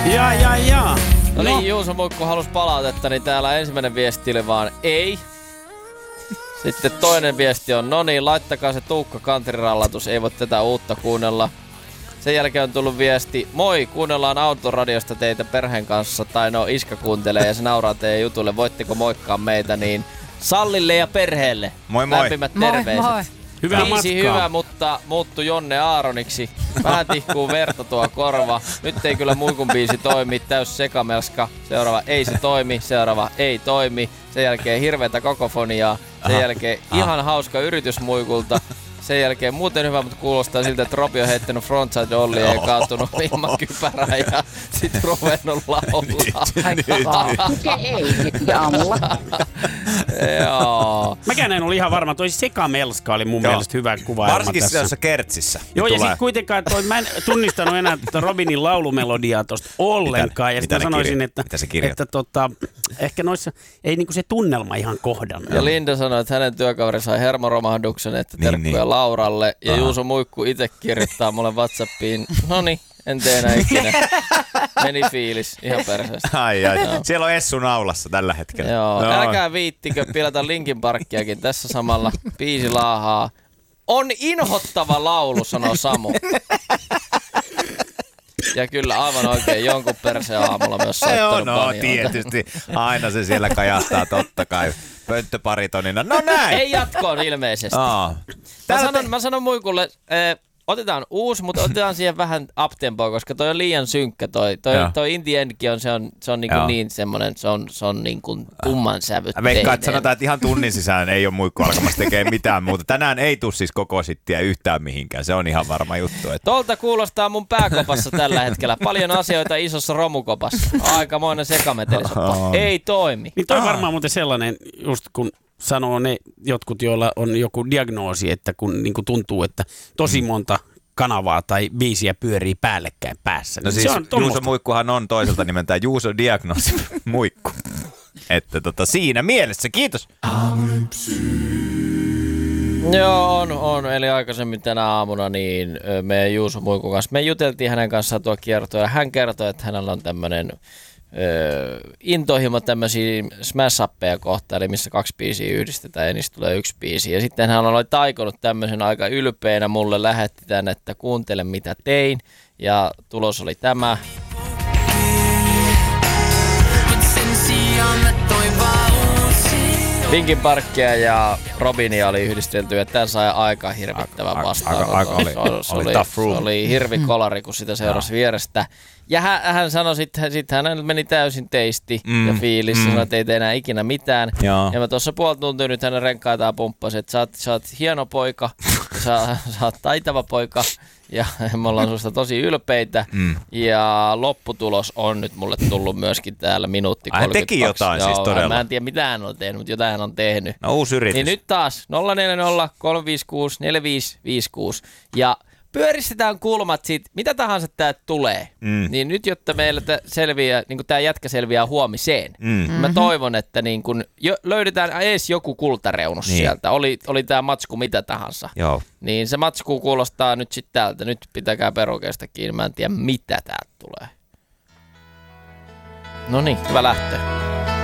Ja. No niin, Juuso Muikku halusi palautetta, niin täällä ensimmäinen viesti oli vaan ei. Sitten toinen viesti on, no niin, laittakaa se Tuukka Country-rallatus, ei voi tätä uutta kuunnella. Sen jälkeen on tullut viesti, moi, kuunnellaan autoradiosta teitä perheen kanssa, tai no Iska kuuntelee ja se nauraa teidän jutulle, voitteko moikkaa meitä, niin Sallille ja perheelle. Moi moi. Lämpimät terveiset. Moi. Hyvää matkaa. Hyvä, mutta muuttui Jonne Aaroniksi. Vähän tihkuu verta tuo korva. Nyt ei kyllä Muikun biisi toimi. Täys sekamelska. Seuraava ei se toimi. Seuraava ei toimi. Sen jälkeen hirveätä kakofoniaa. Sen jälkeen ihan hauska yritys Muikulta. Sen jälkeen muuten hyvä, mutta kuulostaa siltä, että Robi on heittänyt frontside ollia ja kaatunut ilman kypärää ja sit ruvennut laulaa. Ei aamulla. Joo. Mäkään en ollut ihan varma. Toi sekamelska oli mun mielestä hyvä kuva. Varsinkin tässä kertsissä. Joo, ja sit kuitenkaan mä en tunnistanut enää Robinin laulumelodiaa tosta ollenkaan. Ja sit mä sanoisin, että ehkä noissa ei niinku se tunnelma ihan kohdannut. Ja Linda sanoi, että hänen työkaveri sai hermoromahduksen, että terkkuja Lauralle. Ja Juuso Muikku itse kirjoittaa mulle WhatsAppiin, noniin, en tee enää ikinä. Meni fiilis ihan perseestä. Ai. Siellä on Essu naulassa tällä hetkellä. Joo, älkää viittikö pilata Linkin Parkkiakin tässä samalla. Biisi laahaa. On inhottava laulu, sanoo Samu. Ja kyllä aivan oikein jonkun perseen aamulla myös soittanut banjoota. Tietysti. Aina se siellä kajahtaa totta kai. Pönttöparitonina. No näin! Ei jatkoon ilmeisesti. Mä sanon Muikulle, otetaan uusi, mutta otetaan siihen vähän uptempoa, koska toi on liian synkkä. Toi In the Endkin on, se on niin semmoinen, se on niin kuin tumman sävytteinen. Veikkaan, että sanotaan, että ihan tunnin sisään ei ole Muikku alkamassa tekemään mitään muuta. Tänään ei tule siis koko sittiä yhtään mihinkään. Se on ihan varma juttu. Että... Tuolta kuulostaa mun pääkopassa tällä hetkellä. Paljon asioita isossa romukopassa. Aikamoinen sekametelisoppa. Ei toimi. Niin toi varmaan muuten sellainen, just kun sanoo ne jotkut, joilla on joku diagnoosi, että kun niin kuin tuntuu, että tosi monta kanavaa tai biisiä pyörii päällekkäin päässä. No siis Juuso Muikkuhan on toiselta nimeltään Juuso Diagnoosi Muikku. Että siinä mielessä, kiitos. Joo, on. Eli aikaisemmin tänä aamuna niin meidän Juuso Muikun kanssa, me juteltiin hänen kanssaan tuo kiertoa ja hän kertoi, että hänellä on tämmöinen intohimo tämmöisiä smash-appeja kohtaan, eli missä 2 biisiä yhdistetään ja niistä tulee 1 biisi. Ja sitten hän oli taikonut tämmöisen aika ylpeänä, mulle lähetti tän, että kuuntele mitä tein, ja tulos oli tämä. Linkin Parkia ja Robinia oli yhdistelty, ja tämä sai aika hirvittävän vastaanoton. Se oli hirvikolari, kun sitä seurasi vierestä. Ja hän sanoi, sitten hänellä meni täysin teisti ja fiilis, sanoi, että ei tee enää ikinä mitään. Ja mä tuossa puoli tuntia nyt hänen renkkaitaan pumppasin, että sä oot hieno poika, sä oot taitava poika, ja me ollaan susta tosi ylpeitä. Ja lopputulos on nyt mulle tullut myöskin täällä minuutti 32. Hän teki jotain siis todella. Mä en tiedä mitä hän on tehnyt, mutta jotain hän on tehnyt. No uusi yritys. Niin nyt taas 040 356 4556 ja pyöristetään kulmat siitä, mitä tahansa täältä tulee. Niin nyt, jotta meillä selviää, niin kuin tämä jätkä selviää huomiseen, mä toivon, että niin kun löydetään edes joku kultareunus sieltä. Oli tämä matsku mitä tahansa. Joo. Niin se matsku kuulostaa nyt sitten täältä. Nyt pitäkää perukeista kiinni. Mä en tiedä, mitä täältä tulee. Noniin, hyvä lähtee.